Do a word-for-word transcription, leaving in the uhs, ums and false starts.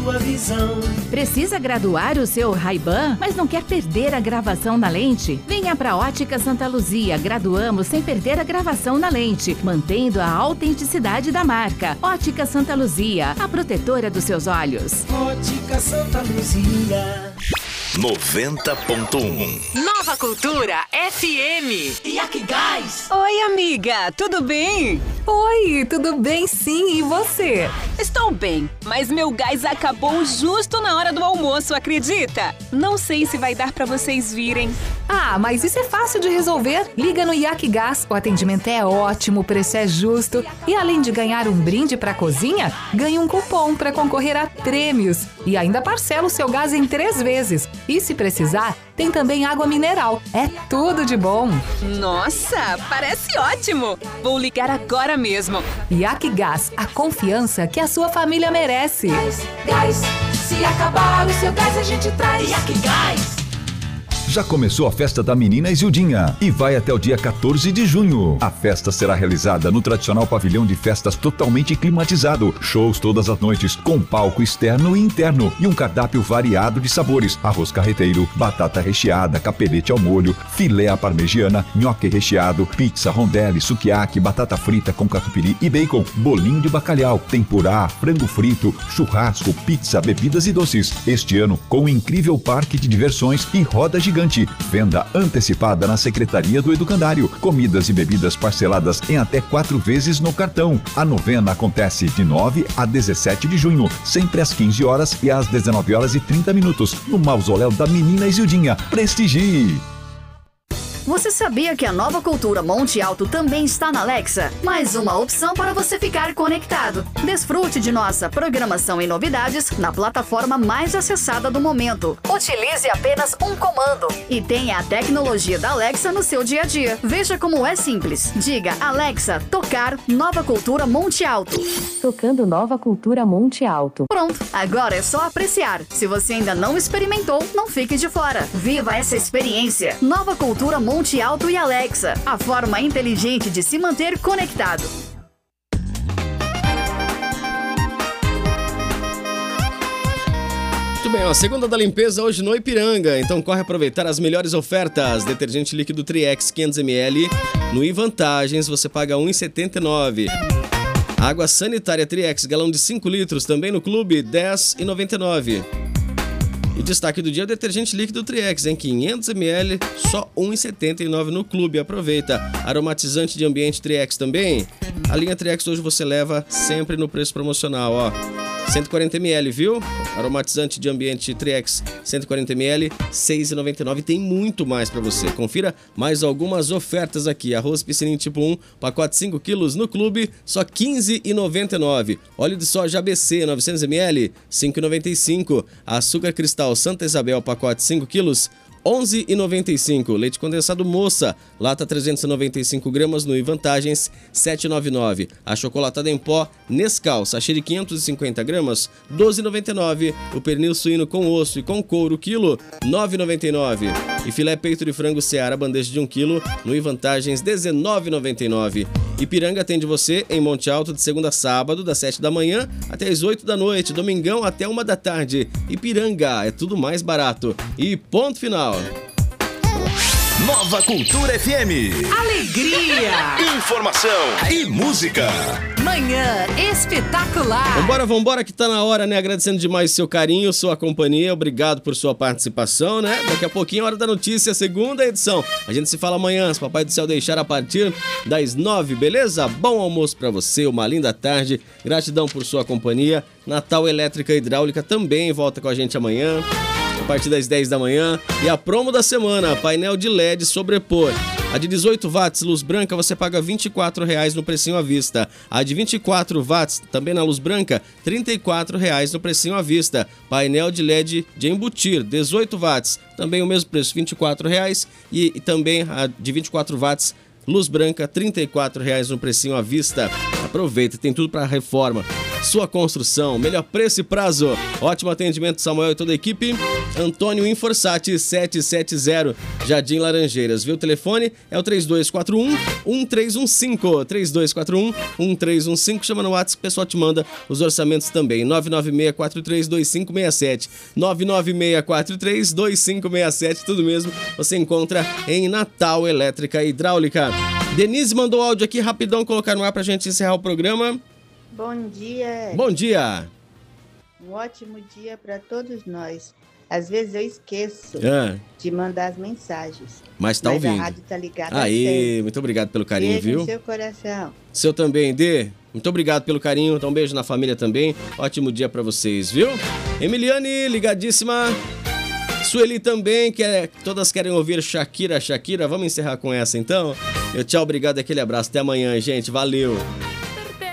sua visão. Precisa graduar o seu Ray-Ban, mas não quer perder a gravação na lente? Venha para Ótica Santa Luzia. Graduamos sem perder a gravação na lente, mantendo a autenticidade da marca. Ótica Santa Luzia, a protetora dos seus olhos. Ótica Santa Luzia. noventa ponto um Nova Cultura F M. Yakigás. Oi, amiga, tudo bem? Oi, tudo bem sim, e você? Estou bem, mas meu gás acabou justo na hora do almoço, acredita? Não sei se vai dar pra vocês virem. Ah, mas isso é fácil de resolver. Liga no Yakigás, o atendimento é ótimo, o preço é justo. E além de ganhar um brinde pra cozinha, ganhe um cupom pra concorrer a prêmios. E ainda parcela o seu gás em três vezes. E se precisar, tem também água mineral. É tudo de bom. Nossa, parece ótimo. Vou ligar agora mesmo. Yakigás, a confiança que a sua família merece. Gás, gás, se acabar o seu gás a gente traz. Yakigás. Já começou a festa da Menina Isildinha e vai até o dia quatorze de junho. A festa será realizada no tradicional pavilhão de festas totalmente climatizado. Shows todas as noites, com palco externo e interno e um cardápio variado de sabores. Arroz carreteiro, batata recheada, capelete ao molho, filé à parmegiana, nhoque recheado, pizza, rondelli, sukiyaki, batata frita com catupiry e bacon, bolinho de bacalhau, tempurá, frango frito, churrasco, pizza, bebidas e doces. Este ano, com um incrível parque de diversões e roda gigante. Venda antecipada na Secretaria do Educandário. Comidas e bebidas parceladas em até quatro vezes no cartão. A novena acontece de nove a dezessete de junho, sempre às quinze horas e às dezenove horas e trinta minutos, no mausoléu da Menina Isildinha. Prestigie! Você sabia que a Nova Cultura Monte Alto também está na Alexa? Mais uma opção para você ficar conectado. Desfrute de nossa programação e novidades na plataforma mais acessada do momento. Utilize apenas um comando e tenha a tecnologia da Alexa no seu dia a dia. Veja como é simples. Diga, Alexa, tocar Nova Cultura Monte Alto. Tocando Nova Cultura Monte Alto. Pronto, agora é só apreciar. Se você ainda não experimentou, não fique de fora. Viva essa experiência. Nova Cultura Monte Monte Alto e Alexa, a forma inteligente de se manter conectado. Muito bem, ó, segunda da limpeza hoje no Ipiranga, então corre aproveitar as melhores ofertas. Detergente líquido Triex quinhentos mililitros no I Vantagens você paga um real e setenta e nove centavos. Água sanitária Triex galão de cinco litros também no Clube dez reais e noventa e nove centavos. E destaque do dia é o detergente líquido Triex em quinhentos mililitros, só um real e setenta e nove centavos no Clube. Aproveita. Aromatizante de ambiente Triex também. A linha Triex hoje você leva sempre no preço promocional, ó. cento e quarenta mililitros, viu? Aromatizante de ambiente Triex cento e quarenta mililitros, seis reais e noventa e nove centavos. Tem muito mais para você. Confira mais algumas ofertas aqui. Arroz piscininho tipo um, pacote cinco quilos no Clube, só quinze reais e noventa e nove centavos. Óleo de soja A B C novecentos mililitros, cinco reais e noventa e cinco centavos. Açúcar cristal Santa Isabel, pacote cinco quilos, onze reais e noventa e cinco centavos. Leite condensado Moça, lata trezentos e noventa e cinco gramas no I Vantagens, sete reais e noventa e nove centavos. A chocolatada em pó Nescau, sachê de quinhentos e cinquenta gramas, doze reais e noventa e nove centavos. O pernil suíno com osso e com couro, quilo, nove reais e noventa e nove centavos. E filé peito de frango Seara, bandeja de um quilo, no I Vantagens, dezenove reais e noventa e nove centavos. Ipiranga atende você em Monte Alto de segunda a sábado, das sete da manhã até as oito da noite, domingão até uma da tarde. Ipiranga, é tudo mais barato. E ponto final. Nova Cultura F M. Alegria! Informação e música. Manhã espetacular. Vambora, vambora que tá na hora, né? Agradecendo demais seu carinho, sua companhia. Obrigado por sua participação, né? Daqui a pouquinho, Hora da Notícia, segunda edição. A gente se fala amanhã, se Papai do Céu deixar, a partir das nove, beleza? Bom almoço pra você, uma linda tarde. Gratidão por sua companhia. Natal Elétrica e Hidráulica também volta com a gente amanhã, a partir das dez da manhã. E a promo da semana, painel de L E D sobrepor. A de dezoito watts, luz branca, você paga vinte e quatro reais no precinho à vista. A de vinte e quatro watts, também na luz branca, trinta e quatro reais no precinho à vista. Painel de L E D de embutir, dezoito watts, também o mesmo preço, vinte e quatro reais. E, e também a de vinte e quatro watts, luz branca, trinta e quatro reais no precinho à vista. Aproveita, tem tudo para reforma. sua construção. Melhor preço e prazo. Ótimo atendimento, Samuel e toda a equipe. Antônio Inforsati sete sete zero, Jardim Laranjeiras. Viu? O telefone é o três dois quatro um, um três um cinco. três dois quatro um, um três um cinco. Chama no WhatsApp, o pessoal te manda os orçamentos também. nove nove seis quatro três dois cinco seis sete. nove nove seis quatro três dois cinco seis sete. Tudo mesmo, você encontra em Natal Elétrica e Hidráulica. Denise mandou áudio aqui rapidão, colocar no ar pra gente encerrar o programa. Bom dia. Bom dia. Um ótimo dia para todos nós. Às vezes eu esqueço é. de mandar as mensagens. Mas tá mas ouvindo. A rádio tá ligada. Aí, muito obrigado pelo carinho, beijo viu? No seu coração. Seu também, Dê. Muito obrigado pelo carinho. Então, um beijo na família também. Ótimo dia pra vocês, viu? Emiliane, ligadíssima. Sueli também, que é, todas querem ouvir Shakira, Shakira. Vamos encerrar com essa então? Eu tchau, obrigado, aquele abraço. Até amanhã, gente. Valeu.